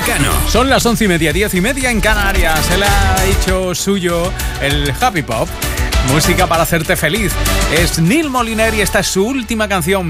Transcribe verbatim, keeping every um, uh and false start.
Mecano. Son las once y media, diez y media en Canarias. Él ha hecho suyo el Happy Pop. Música para hacerte feliz. Es Neil Moliner y esta es su última canción.